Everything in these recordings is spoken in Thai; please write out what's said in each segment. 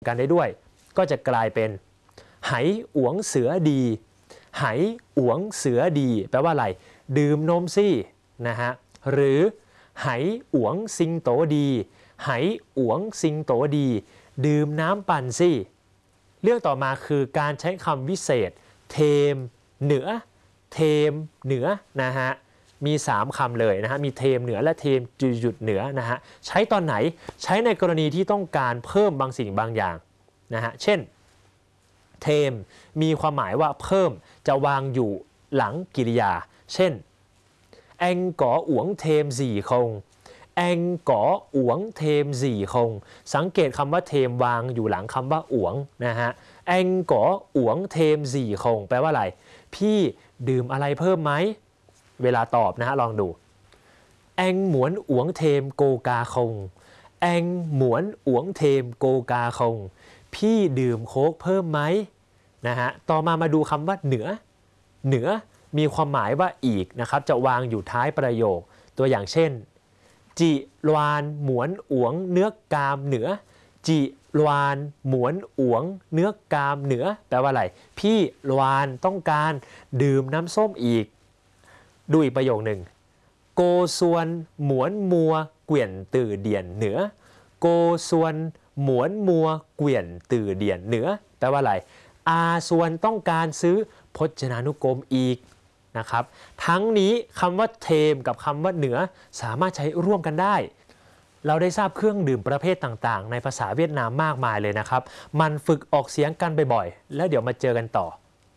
กันได้ด้วยก็จะกลายเป็นไหอวงเสือดีไหอวงเสือดีแปลว่าอะไรดื่มนมสินะฮะหรือไหอวงซิงโตดีไหอวงซิงโตดีดื่มน้ำปั่นสิเรื่องต่อมาคือการใช้คำวิเศษเทมเหนือเทมเหนือนะฮะมี3คำเลยนะฮะมีเทมเหนือและเทมจุดเหนือนะฮะใช้ตอนไหนใช้ในกรณีที่ต้องการเพิ่มบางสิ่งบางอย่างนะฮะเช่นเทมมีความหมายว่าเพิ่มจะวางอยู่หลังกริยาเช่นแองก๋ออวงเทมสี่คงแองก๋ออวงเทมสี่คงสังเกตคำว่าเทมวางอยู่หลังคำว่าอวงนะฮะแองก๋ออวงเทมสี่คงแปลว่าอะไรพี่ดื่มอะไรเพิ่มไหมเวลาตอบนะฮะลองดูแองหมวนอวงเทมโกกาคงแองหมวนอวงเทมโกกาคงพี่ดื่มโค้กเพิ่มไหมนะฮะต่อมาดูคำว่าเหนือเหนือมีความหมายว่าอีกนะครับจะวางอยู่ท้ายประโยคตัวอย่างเช่นจิลวานหมวนอวงเนื้อกามเหนือจิลวานหมวนอวงเนื้อกามเหนือแปลว่าอะไรพี่ลวานต้องการดื่มน้ำส้มอีกดูอีกประโยคหนึ่งโกส่วนหมวนมัวเกวี่ยนตื่อเดียนเหนือโกส่วนหมวนมัวเกวี่ยนตื่อเดียนเหนือแปลว่าอะไรอาส่วนต้องการซื้อพจนานุกรมอีกนะครับทั้งนี้คำว่าเทมกับคำว่าเหนือสามารถใช้ร่วมกันได้เราได้ทราบเครื่องดื่มประเภทต่างๆในภาษาเวียดนามมากมายเลยนะครับมันฝึกออกเสียงกันบ่อยๆแล้วเดี๋ยวมาเจอกันต่อ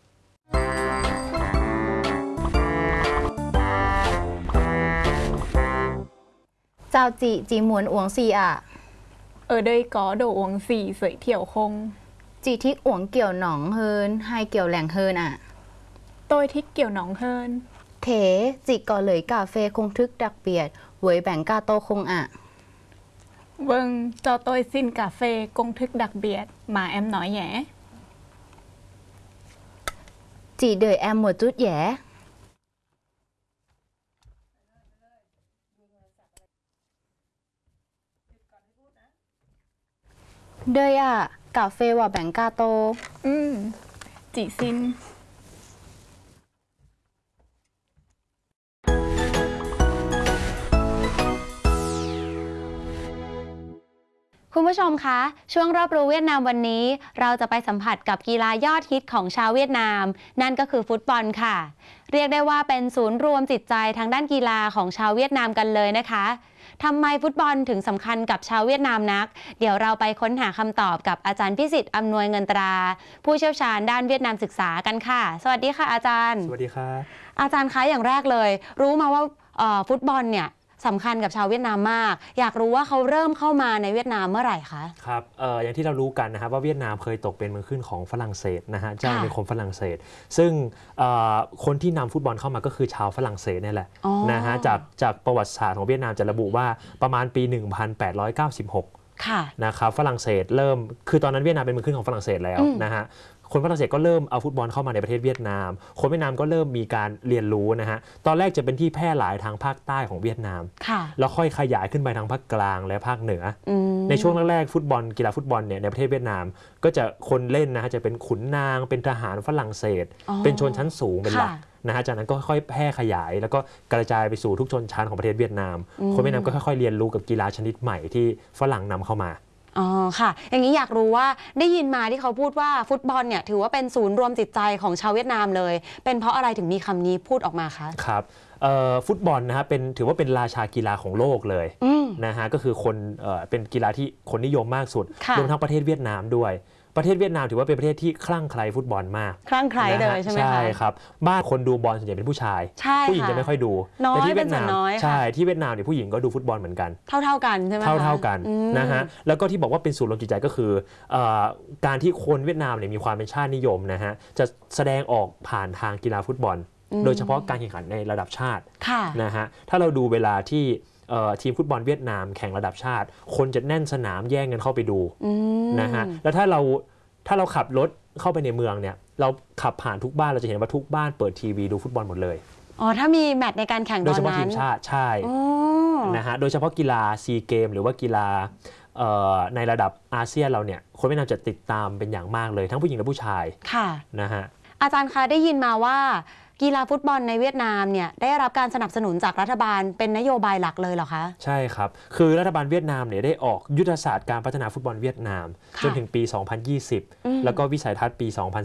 เจ้าจีหมวนอวงซีอ่ะ Ở đây có đồ uống gì giới thiệu không? Chị thích uống kiểu nóng hơn hay kiểu lạnh hơn ạ? Tôi thích kiểu nóng hơn. Thế chị có lấy cà phê công thức đặc biệt với bánh gato không ạ? Vâng, cho tôi xin cà phê công thức đặc biệt mà em nói nhé. Chị đợi em một chút nhé. Đây ạ, cà phê và bánh gato. Chị xin. คุณผู้ชมคะช่วงรอบรู้เวียดนามวันนี้เราจะไปสัมผัสกับกีฬายอดฮิตของชาวเวียดนามนั่นก็คือฟุตบอลค่ะเรียกได้ว่าเป็นศูนย์รวมจิตใจทางด้านกีฬาของชาวเวียดนามกันเลยนะคะทำไมฟุตบอลถึงสำคัญกับชาวเวียดนามนักเดี๋ยวเราไปค้นหาคำตอบกับอาจารย์พิสิทธิ์อำนวยเงินตราผู้เชี่ยวชาญด้านเวียดนามศึกษากันค่ะสวัสดีค่ะอาจารย์สวัสดีครับอาจารย์คะอย่างแรกเลยรู้มาว่าฟุตบอลเนี่ยสำคัญกับชาวเวียดนามมากอยากรู้ว่าเขาเริ่มเข้ามาในเวียดนามเมื่อไหร่คะครับอย่างที่เรารู้กันนะครับว่าเวียดนามเคยตกเป็นเมืองขึ้นของฝรั่งเศสนะฮะเจ้าในคมฝรั่งเศสซึ่งคนที่นำฟุตบอลเข้ามาก็คือชาวฝรั่งเศสนี่แหละนะฮะจากประวัติศาสตร์ของเวียดนามจะระบุว่าประมาณปี 1896นะครับฝรั่งเศสเริ่มคือตอนนั้นเวียดนามเป็นเมืองขึ้นของฝรั่งเศสแล้วนะฮะคนฝรั่งเศสก็เริ่มเอาฟุตบอลเข้ามาในประเทศเวียดนามคนเวียดนามก็เริ่มมีการเรียนรู้นะฮะตอนแรกจะเป็นที่แพร่หลายทางภาคใต้ของเวียดนามแล้วค่อยขยายขึ้นไปทางภาคกลางและภาคเหนือในช่วงแรกๆฟุตบอลกีฬาฟุตบอลเนี่ยในประเทศเวียดนามก็จะคนเล่นนะฮะจะเป็นขุนนางเป็นทหารฝรั่งเศสเป็นชนชั้นสูงเป็นหลักนะฮะจากนั้นก็ค่อยแพร่ขยายแล้วก็กระจายไปสู่ทุกชนชั้นของประเทศเวียดนามคนเวียดนามก็ค่อยๆเรียนรู้กับกีฬาชนิดใหม่ที่ฝรั่งนำเข้ามาอ๋อค่ะอย่างนี้อยากรู้ว่าได้ยินมาที่เขาพูดว่าฟุตบอลเนี่ยถือว่าเป็นศูนย์รวมจิตใจของชาวเวียดนามเลยเป็นเพราะอะไรถึงมีคำนี้พูดออกมาคะครับฟุตบอลนะฮะถือว่าเป็นราชากีฬาของโลกเลยนะฮะก็คือคนเป็นกีฬาที่คนนิยมมากสุดรวมทั้งประเทศเวียดนามด้วยประเทศเวียดนามถือว่าเป็นประเทศที่คลั่งไคล้ฟุตบอลมากคลั่งไคล้เลยใช่ไหมคะใช่ครับบ้านคนดูบอลส่วนใหญ่เป็นผู้ชายผู้หญิงจะไม่ค่อยดูแต่ที่เวียดนามใช่ที่เวียดนามเนี่ยผู้หญิงก็ดูฟุตบอลเหมือนกันเท่ากันใช่ไหมเท่ากันนะฮะแล้วก็ที่บอกว่าเป็นศูนย์รวมจิตใจก็คือการที่คนเวียดนามเนี่ยมีความเป็นชาตินิยมนะฮะจะแสดงออกผ่านทางกีฬาฟุตบอลโดยเฉพาะการแข่งขันในระดับชาตินะฮะถ้าเราดูเวลาที่ทีมฟุตบอลเวียดนามแข่งระดับชาติคนจะแน่นสนามแย่งกันเข้าไปดูนะฮะแล้วถ้าเราขับรถเข้าไปในเมืองเนี่ยเราขับผ่านทุกบ้านเราจะเห็นว่าทุกบ้านเปิดทีวีดูฟุตบอลหมดเลยอ๋อถ้ามีแมตช์ในการแข่งตอนนั้นโดยเฉพาะทีมชาติใช่นะฮะโดยเฉพาะกีฬาซีเกมหรือว่ากีฬาในระดับอาเซียนเราเนี่ยคนเวียดนามจะติดตามเป็นอย่างมากเลยทั้งผู้หญิงและผู้ชายค่ะนะฮะอาจารย์คะได้ยินมาว่ากีฬาฟุตบอลในเวียดนามเนี่ยได้รับการสนับสนุนจากรัฐบาลเป็นนโยบายหลักเลยเหรอคะใช่ครับคือรัฐบาลเวียดนามเนี่ยได้ออกยุทธศาสตร์การพัฒนาฟุตบอลเวียดนามจนถึงปี 2020 แล้วก็วิสัยทัศน์ปี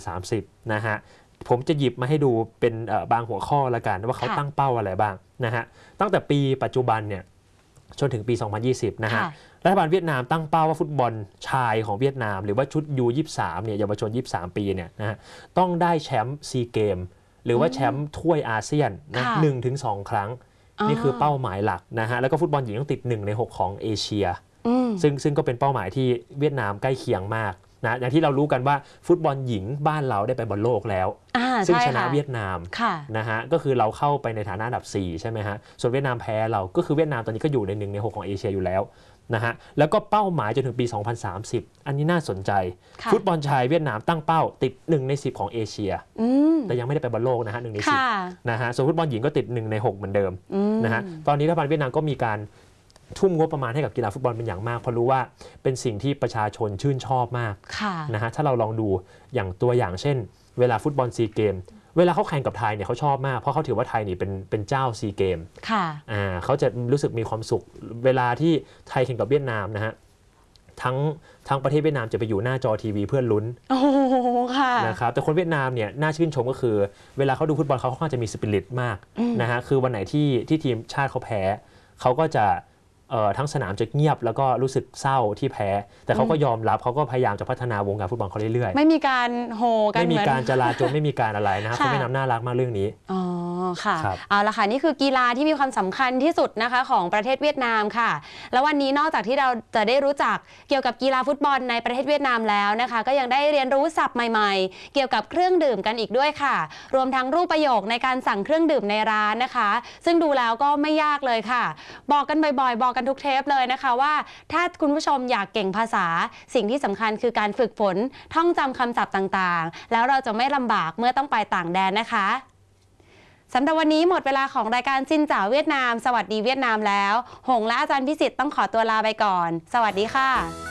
2030 นะฮะผมจะหยิบมาให้ดูเป็นบางหัวข้อละกันว่าเขาตั้งเป้าอะไรบ้างนะฮะตั้งแต่ปีปัจจุบันเนี่ยจนถึงปี 2020 นะฮะรัฐบาลเวียดนามตั้งเป้าว่าฟุตบอลชายของเวียดนามหรือว่าชุด U23 เนี่ยเยาวชน23 ปีเนี่ยนะฮะต้องได้แชมป์ซีเกมหรือว่าแชมป์ถ้วยอาเซียนนะ1-2 ครั้งนี่คือเป้าหมายหลักนะฮะแล้วก็ฟุตบอลหญิงต้องติด1 ใน 6ของเอเชียซึ่งก็เป็นเป้าหมายที่เวียดนามใกล้เคียงมากนะอย่างที่เรารู้กันว่าฟุตบอลหญิงบ้านเราได้ไปบอลโลกแล้วซึ่งชนะเวียดนามนะฮะก็คือเราเข้าไปในฐานะอันดับ4ใช่ไหมฮะส่วนเวียดนามแพ้เราก็คือเวียดนามตอนนี้ก็อยู่ใน1 ใน 6ของเอเชียอยู่แล้วนะฮะแล้วก็เป้าหมายจนถึงปี 2030 อันนี้น่าสนใจฟุตบอลชายเวียดนามตั้งเป้าติด1 ใน 10ของเอเชียแต่ยังไม่ได้ไปบอลโลกนะฮะ1 ใน 10นะฮะส่วนฟุตบอลหญิงก็ติด1 ใน 6เหมือนเดิมนะฮะตอนนี้รัฐบาลเวียดนามก็มีการทุ่มงบประมาณให้กับกีฬาฟุตบอลเป็นอย่างมากเพราะรู้ว่าเป็นสิ่งที่ประชาชนชื่นชอบมากนะฮะถ้าเราลองดูอย่างตัวอย่างเช่นเวลาฟุตบอลซีเกมเวลาเขาแข่งกับไทยเนี่ยเขาชอบมากเพราะเขาถือว่าไทยนี่เป็นเจ้าซีเกมเขาจะรู้สึกมีความสุขเวลาที่ไทยแข่งกับเวียดนามนะฮะทั้งประเทศเวียดนามจะไปอยู่หน้าจอทีวีเพื่อลุ้นนะครับแต่คนเวียดนามเนี่ยน่าชื่นชมก็คือเวลาเขาดูฟุตบอลเขาค่อนข้างจะมีสปิริตมากนะฮะคือวันไหนที่ทีมชาติเขาแพ้เขาก็จะทั้งสนามจะเงียบแล้วก็รู้สึกเศร้าที่แพ้แต่เขาก็ยอมรับเขาก็พยายามจะพัฒนาวงการฟุตบอลเขาเรื่อยๆไม่มีการโหกันไม่มีการจลาจลไม่มีการอะไรนะครับคนเวียดนามน่ารักมากเรื่องนี้อ๋อค่ะเอาละค่ะนี่คือกีฬาที่มีความสำคัญที่สุดนะคะของประเทศเวียดนามค่ะแล้ววันนี้นอกจากที่เราจะได้รู้จักเกี่ยวกับกีฬาฟุตบอลในประเทศเวียดนามแล้วนะคะก็ยังได้เรียนรู้ศัพท์ใหม่ๆเกี่ยวกับเครื่องดื่มกันอีกด้วยค่ะรวมทั้งรูปประโยคในการสั่งเครื่องดื่มในร้านนะคะซึ่งดูแล้วก็ไม่ยากเลยค่ะบอกกันบ่อยๆบอกกันทุกเทปเลยนะคะว่าถ้าคุณผู้ชมอยากเก่งภาษาสิ่งที่สำคัญคือการฝึกฝนท่องจำคำศัพท์ต่างๆแล้วเราจะไม่ลำบากเมื่อต้องไปต่างแดนนะคะสำหรับวันนี้หมดเวลาของรายการซินจ๋าเวียดนามสวัสดีเวียดนามแล้วหงและอาจารย์พิสิทธิ์ต้องขอตัวลาไปก่อนสวัสดีค่ะ